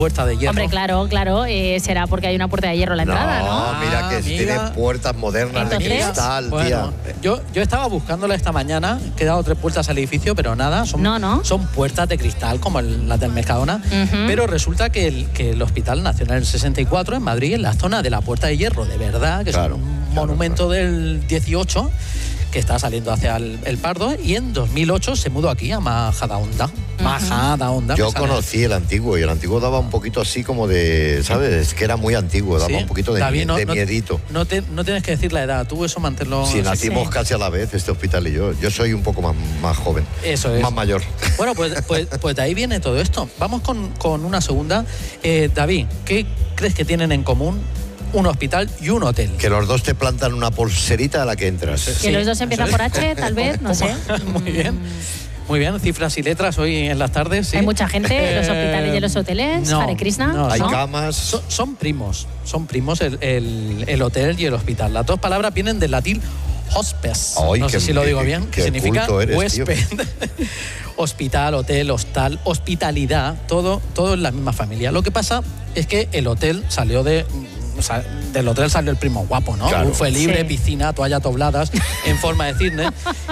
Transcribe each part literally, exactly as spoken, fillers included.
puerta de hierro. Hombre, claro, claro, eh, será porque hay una puerta de hierro en la no, entrada, ¿no? mira que Ah, tiene mira. puertas modernas. Entonces, de cristal, Bueno, tía. yo, yo estaba buscándola esta mañana, he quedado tres puertas al edificio, pero nada, son, No, no. son puertas de cristal como el- las del Mercadona, Ujú. pero resulta que el, que el Hospital nació en el sesenta y cuatro en Madrid, en la zona de la Puerta de Hierro, de verdad, que Claro, es un claro, monumento del dieciocho, que está saliendo hacia el, el Pardo, y en dos mil ocho se mudó aquí a Majadahonda. Majadahonda. Yo me sale. conocí el antiguo y el antiguo daba un poquito así como de, ¿sabes? Es que era muy antiguo, daba Sí. un poquito de, David, no- de no- miedito. No, te- no tienes que decir la edad, tú eso manténlo. Si nacimos sí. casi a la vez, este hospital y yo. Yo soy un poco más, más joven. Eso es. Más mayor. Bueno, pues, pues, pues de ahí viene todo esto. Vamos con, con una segunda. Eh, David, ¿qué crees que tienen en común un hospital y un hotel? Que los dos te plantan una pulserita a la que entras. Que Sí, los dos empiezan eso por es. H, tal vez, no sé. Muy bien. Muy bien, cifras y letras hoy en las tardes. Sí. Hay mucha gente, los hospitales y los hoteles, no, Hare Krishna, no, Hay ¿no? camas. Son, son primos, son primos el, el- el hotel y el hospital. Las dos palabras vienen del latín hospes. Ay, no sé qué- si lo digo qué- bien. qué Que significa culto eres, huésped. Hospital, hotel, hostal, hospitalidad, todo, todo en la misma familia. Lo que pasa es que el hotel salió de... o sea, del hotel salió el primo guapo, ¿no? Claro. Fue libre, Sí. piscina, toalla dobladas en forma de cisne.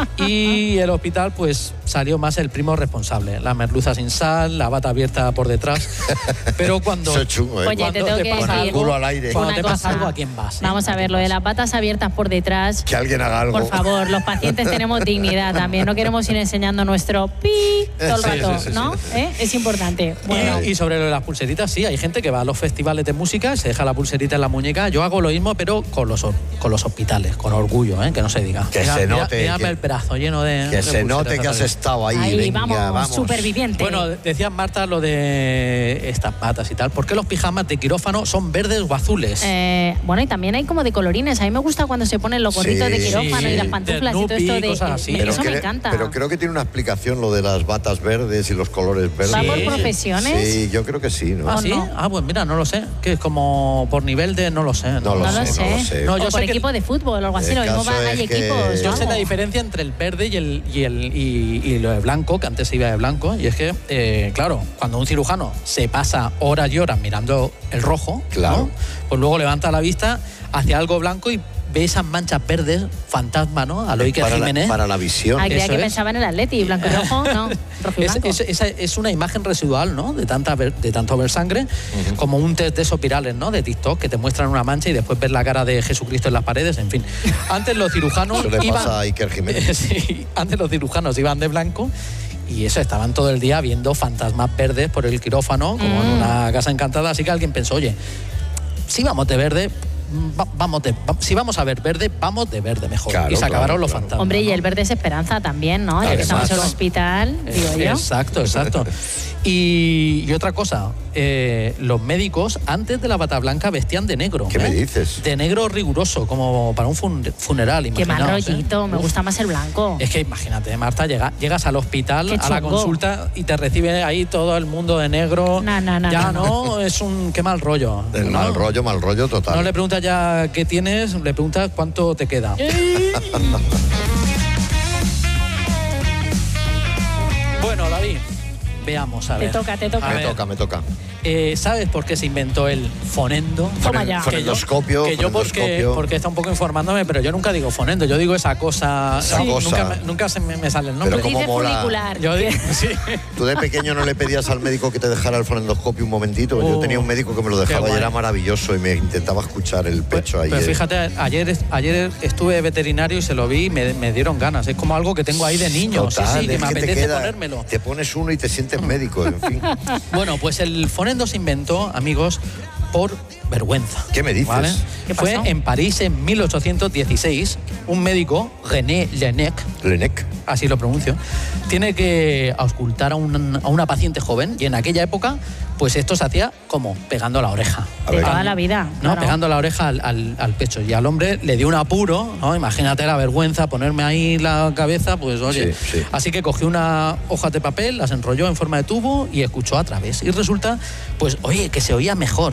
Y el hospital, pues salió más el primo responsable. La merluza sin sal, la bata abierta por detrás. Pero cuando, Eso es chungo, ¿eh? Oye, te cuando tengo te que pasa Con el decir algo, culo al aire. cuando una te pasa cosa. algo, ¿a quién vas? eh? Vamos a ver, lo de las patas abiertas por detrás. Que alguien haga algo. Por favor, los pacientes tenemos dignidad también. No queremos ir enseñando nuestro pi todo el Sí, rato, sí, sí, ¿no? ¿Eh? Es importante. Bueno, Y, y sobre lo de las pulseritas, sí, hay gente que va a los festivales de música, se deja la pulserita en la muñeca. Yo hago lo mismo, pero con los, hor- con los hospitales, con orgullo, ¿eh? Que no se diga. Que Mira, se mira- note, mírame que- el brazo lleno de. Que de se note pulseras que has atrás. estado ahí. ahí venga, vamos, vamos. superviviente. Bueno, decía Marta lo de estas patas y tal. ¿Por qué los pijamas de quirófano son verdes o azules? Eh, bueno, y también hay como de colorines. A mí me gusta cuando se ponen los gorritos Sí, de quirófano sí. y las De pantuflas y todo Snoopy, esto de. cosas así. me- Pero eso me cre- encanta. pero creo que tiene una explicación lo de las batas verdes y los colores verdes. ¿Va por Sí. profesiones? Sí, yo creo que sí, ¿no? ¿Ah, ¿o sí? no? Ah, pues mira, no lo sé. Que es como por nivel de. No lo sé. No lo No sé, lo sé. no lo sé. No, o yo por sé que- equipo de fútbol o algo así. El Lo mismo caso va- hay es que- equipos. Yo sé vamos. la diferencia entre el verde y el y el y, y lo de blanco, que antes se iba de blanco, y es que, eh, claro, cuando un cirujano se pasa horas y horas mirando el rojo, Claro. ¿no? Pues luego levanta la vista hacia algo blanco y ve esas manchas verdes, fantasma, ¿no? A lo Iker para, Jiménez. la, para la visión. Ah, creía Eso que es. pensaba en el Atleti, blanco y rojo, no, rojo y Es, blanco. es- esa es una imagen residual, ¿no? De tanta ver- de tanto ver sangre, como un test de esos virales, ¿no? De TikTok, que te muestran una mancha y después ves la cara de Jesucristo en las paredes, en fin. Antes los cirujanos Eso le iban... pasa a Iker Jiménez. Sí, antes los cirujanos iban de blanco y eso, estaban todo el día viendo fantasmas verdes por el quirófano, como en Mm. una casa encantada, así que alguien pensó, oye, si vamos de verde... va- Vamos de, va- si vamos a ver verde, vamos de verde mejor. Claro, y se acabaron claro, los claro. fantasmas. Hombre, y ¿no? el verde es esperanza también, ¿no? Ya que estamos en un Además. hospital, digo yo. Exacto, exacto. Y, y otra cosa, eh, los médicos antes de la bata blanca vestían de negro. ¿Qué ¿eh? me dices? De negro riguroso, como para un fun- funeral. Qué mal imaginaos, ¿eh? rollito, me Uf. gusta más el blanco. Es que imagínate, Marta, llega, llegas al hospital, Qué a la chungo. consulta y te recibe ahí todo el mundo de negro. No, no, no, ya no, no, es un qué mal rollo. El ¿no? mal rollo, mal rollo total. No le preguntas ya qué tienes, le preguntas cuánto te queda. Bueno, David, veamos a Te ver. toca, te toca. A me ver, toca, me toca. eh, ¿sabes por qué se inventó el fonendo? Toma ya. Que yo- Fonendoscopio, Que yo porque, fonendoscopio. porque está un poco informándome, pero yo nunca digo fonendo, yo digo esa cosa. Esa sí, cosa. Nunca, me, nunca se me, me sale el nombre. Pero cómo Dice mola. funicular. Yo digo, sí. ¿Tú de pequeño no le pedías al médico que te dejara el fonendoscopio un momentito? Yo Oh, tenía un médico que me lo dejaba qué y guay. era maravilloso y me intentaba escuchar el pecho ahí. Pero eh. fíjate, ayer, ayer estuve veterinario y se lo vi y me, me dieron ganas. Es como algo que tengo ahí de niño. Total, sí, sí, que es me que te apetece queda- ponérmelo. Te pones uno y te sientes médico, en fin. Bueno, pues el fonendo se inventó, amigos, por vergüenza. ¿Qué me dices? ¿Qué Fue pasó? en París en mil ochocientos dieciséis. Un médico, René Laennec, Lenec. así lo pronuncio, tiene que auscultar a, un- a una paciente joven y en aquella época, pues esto se hacía como pegando la oreja. A De ver. toda la vida. ¿No? claro. Pegando la oreja al, al- al pecho. Y al hombre le dio un apuro, ¿no? Imagínate la vergüenza, ponerme ahí la cabeza, pues oye. Sí, sí. Así que cogió una hoja de papel, las enrolló en forma de tubo y escuchó a través. Y resulta, pues, oye, que se oía mejor.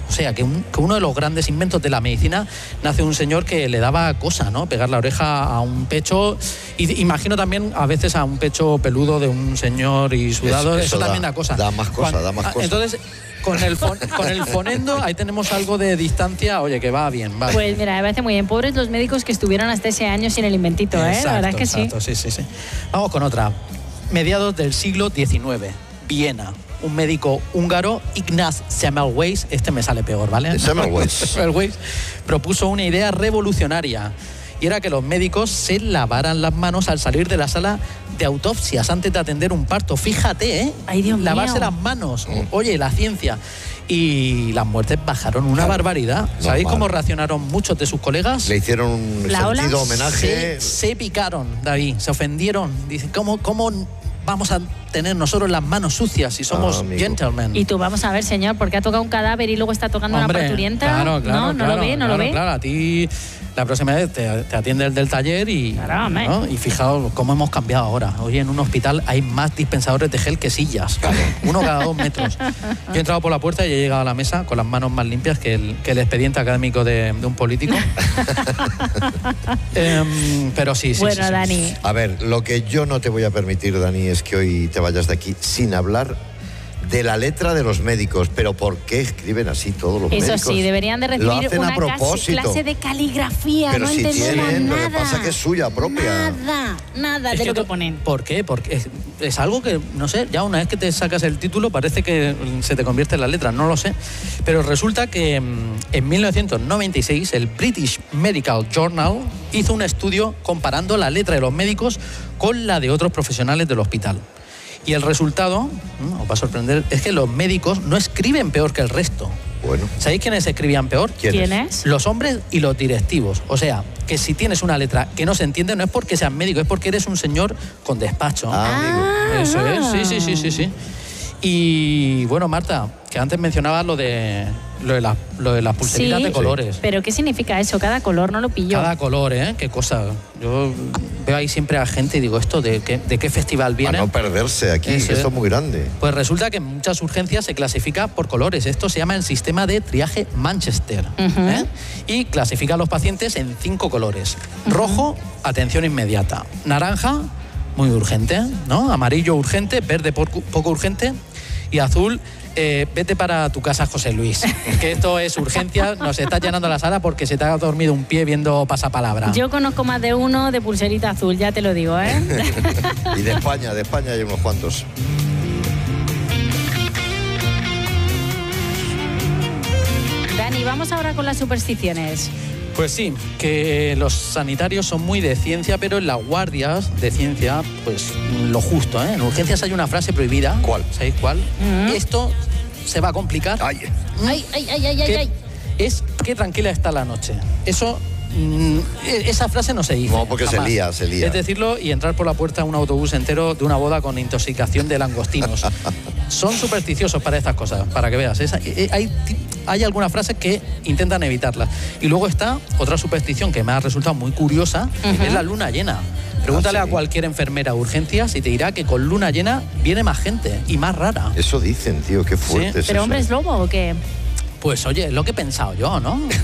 O sea, que, un, que uno de los grandes inventos de la medicina nace un señor que le daba cosa, ¿no? Pegar la oreja a un pecho. Y imagino también a veces a un pecho peludo de un señor y sudado. Eso, eso, eso da, también da cosa. Da más cosa, Cuando, da más cosa. Entonces, con el, fon, con el fonendo, ahí tenemos algo de distancia. Oye, que va bien, va. Pues mira, me parece muy bien. Pobres los médicos que estuvieron hasta ese año sin el inventito, ¿eh? Exacto, la verdad es que exacto, sí. sí, sí, sí. Vamos con otra. Mediados del siglo diecinueve, Viena. Un médico húngaro, Ignaz Semmelweis, este me sale peor, ¿vale? Semmelweis. Semmelweis propuso una idea revolucionaria y era que los médicos se lavaran las manos al salir de la sala de autopsias antes de atender un parto. Fíjate, ¿eh? Ay, Dios Lavarse mío. las manos. Oye, la ciencia. Y las muertes bajaron una claro. barbaridad. Normal. ¿Sabéis cómo reaccionaron muchos de sus colegas? Le hicieron un sentido homenaje. Se, se picaron, David, se ofendieron. Dicen, ¿cómo, cómo vamos a tener nosotros las manos sucias si somos ah, gentlemen? Y tú, vamos a ver, señor, porque ha tocado un cadáver y luego está tocando Hombre, una parturienta. Claro, claro, no, no claro, lo ve, no claro, lo ve. Claro, a ti la próxima vez te, te atiende el del taller y, claro, ¿no? Y fijaos cómo hemos cambiado ahora. Hoy en un hospital hay más dispensadores de gel que sillas, claro. Uno cada dos metros. Yo he entrado por la puerta y he llegado a la mesa con las manos más limpias que el, que el expediente académico de, de un político. eh, pero sí, sí, bueno, sí, sí. Dani. A ver, lo que yo no te voy a permitir, Dani, es que hoy te vayas de aquí sin hablar de la letra de los médicos. Pero ¿por qué escriben así todos los Eso médicos? Eso sí, deberían de recibir una clase, clase de caligrafía. Pero no si tienen, nada. lo que pasa es que es suya propia. Nada, nada es de que lo que to, ponen. ¿Por qué? Porque es, es algo que, no sé, ya una vez que te sacas el título parece que se te convierte en la letra, no lo sé. Pero resulta que en mil novecientos noventa y seis el British Medical Journal hizo un estudio comparando la letra de los médicos con la de otros profesionales del hospital. Y el resultado, os va a sorprender, es que los médicos no escriben peor que el resto. Bueno. ¿Sabéis quiénes escribían peor? ¿Quiénes? Los hombres y los directivos. O sea, que si tienes una letra que no se entiende, no es porque seas médico, es porque eres un señor con despacho. Ah, amigo. Eso es, sí, sí, sí, sí, sí. Y bueno, Marta, que antes mencionabas lo de lo de, la, lo de las pulseritas sí, de colores. Pero ¿qué significa eso? Cada color, no lo pillo. Cada color, ¿eh? Qué cosa. Yo veo ahí siempre a gente y digo, ¿esto de qué, de qué festival viene? A no perderse aquí, Eso que esto es. es muy grande. Pues resulta que en muchas urgencias se clasifica por colores. Esto se llama el sistema de triaje Manchester. Uh-huh. ¿eh? Y clasifica a los pacientes en cinco colores. Uh-huh. Rojo, atención inmediata. Naranja, muy urgente, ¿no? Amarillo, urgente. Verde, poco, poco urgente. Y azul, eh, vete para tu casa, José Luis. Que esto es urgencia, nos está llenando la sala porque se te ha dormido un pie viendo pasapalabra. Yo conozco más de uno de pulserita azul, ya te lo digo, ¿eh? Y de España, de España hay unos cuantos. Dani, vamos ahora con las supersticiones. Pues sí, que los sanitarios son muy de ciencia, pero en las guardias de ciencia, pues lo justo, ¿eh? En urgencias hay una frase prohibida. ¿Cuál? ¿Sabéis cuál? Uh-huh. Esto se va a complicar. Ay, ay, ay, ay, ay, ay, ay. Es qué tranquila está la noche. Eso, mm, esa frase no se dice. No, porque jamás. se lía, se lía. Es decirlo y entrar por la puerta a un autobús entero de una boda con intoxicación de langostinos. Son supersticiosos para estas cosas, para que veas. Es, hay, hay algunas frases que intentan evitarlas. Y luego está otra superstición que me ha resultado muy curiosa, uh-huh. es la luna llena. Pregúntale ah, sí. a cualquier enfermera de urgencias y te dirá que con luna llena viene más gente y más rara. Eso dicen, tío, qué fuerte ¿Sí? es ¿Pero eso. hombre es lobo o qué? Pues oye, es lo que he pensado yo, ¿no? eh,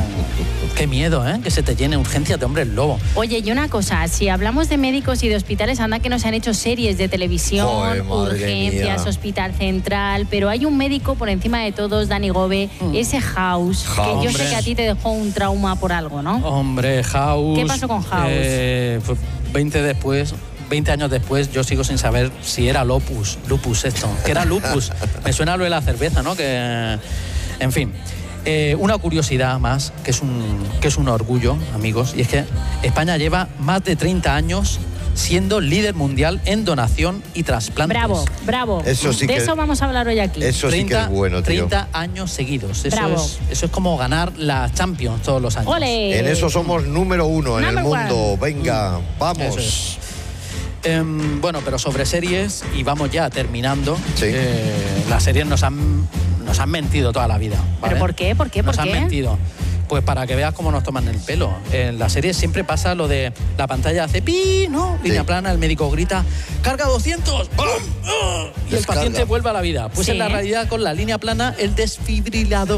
qué miedo, ¿eh? Que se te llene urgencias de hombres lobo. Oye, y una cosa, si hablamos de médicos y de hospitales, anda que nos han hecho series de televisión, Joder, urgencias, mía. Hospital Central, pero hay un médico por encima de todos, Dani Gobe, mm. ese House, House, que yo sé que a ti te dejó un trauma por algo, ¿no? Hombre, House... ¿Qué pasó con House? Eh, pues veinte después... veinte años después yo sigo sin saber si era lupus, lupus esto, que era lupus. Me suena lo de la cerveza, ¿no? Que, en fin, eh, una curiosidad más, que es, un, que es un orgullo, amigos, y es que España lleva más de treinta años siendo líder mundial en donación y trasplantes. Bravo, bravo. Eso sí de que, eso vamos a hablar hoy aquí. Eso sí que es bueno, tío. treinta años seguidos. Eso bravo. es, eso es como ganar la Champions todos los años. ¡Ole! En eso somos número uno en Number el mundo. one. Venga, vamos. Eh, bueno, pero sobre series, y vamos ya terminando, sí. eh, las series nos han, nos han mentido toda la vida. ¿vale? ¿Pero por qué? ¿Por qué? ¿Por nos qué? han mentido. Pues para que veas cómo nos toman el pelo. En la serie siempre pasa lo de la pantalla hace pi, ¿no? Línea sí. plana, el médico grita, carga doscientos, ¡bum! ¡Oh! Y el paciente vuelve a la vida. Pues sí. en la realidad, con la línea plana, el desfibrilador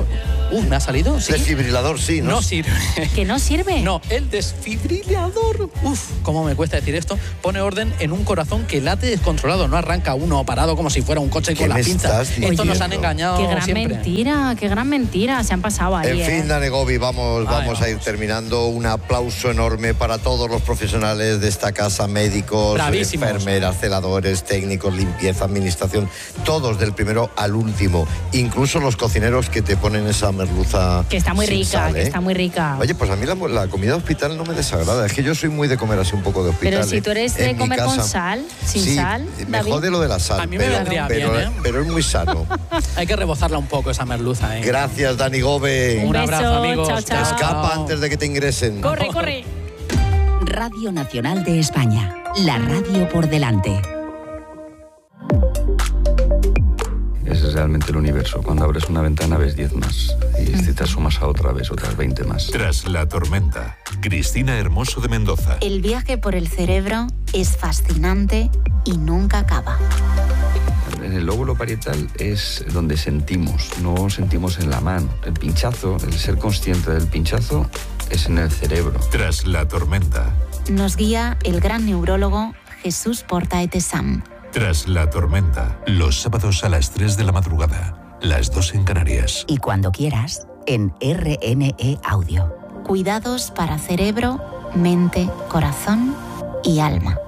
Uh, ¿me ha salido? Sí. Desfibrilador, sí, ¿no? No sirve. ¿Que no sirve? No, el desfibrilador. Uf, cómo me cuesta decir esto. Pone orden en un corazón que late descontrolado. No arranca uno parado como si fuera un coche ¿Qué con la me pinza. estás Esto nos diciendo? han engañado Qué gran siempre. mentira, qué gran mentira. Se han pasado ahí. En fin, ¿eh? Dani Gobi, vamos, Ay, vamos a ir vamos. terminando. Un aplauso enorme para todos los profesionales de esta casa, médicos, Bravísimos. enfermeras, celadores, técnicos, limpieza, administración, todos del primero al último. Incluso los cocineros que te ponen esa merluza Que está muy sin rica, sal, que ¿eh? está muy rica. Oye, pues a mí la, la comida de hospital no me desagrada. Es que yo soy muy de comer así un poco de hospital. Pero si ¿eh? tú eres de En mi comer con casa. sal, sin Sí, sal, me David. jode lo de la sal. A mí me pero, vendría pero, bien, ¿eh? pero es muy sano. Hay que rebozarla un poco esa merluza, ¿eh? Gracias, Dani Gobe. Un Un abrazo, beso, amigos. chao, chao. Escapa antes de que te ingresen. Corre, corre. Radio Nacional de España. La radio por delante. Ese es realmente el universo. Cuando abres una ventana ves diez más. Y si te asomas a otra vez otras veinte más. Tras la tormenta, Cristina Hermoso de Mendoza. El viaje por el cerebro es fascinante y nunca acaba. En el lóbulo parietal es donde sentimos, no sentimos en la mano. El pinchazo, el ser consciente del pinchazo, es en el cerebro. Tras la tormenta, Nos guía el gran neurólogo Jesús Portaete-Sam. tras la tormenta, los sábados a las tres de la madrugada, las dos en Canarias. Y cuando quieras, en R N E Audio. Cuidados para cerebro, mente, corazón y alma.